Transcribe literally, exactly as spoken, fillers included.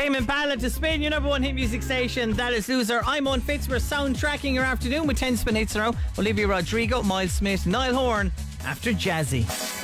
Tame Impala to spin your number one hit music station. That is Loser. I'm on Fitz. We're soundtracking your afternoon with ten spin hits in a row. Olivia Rodrigo, Miles Smith, Niall Horan after Jazzy.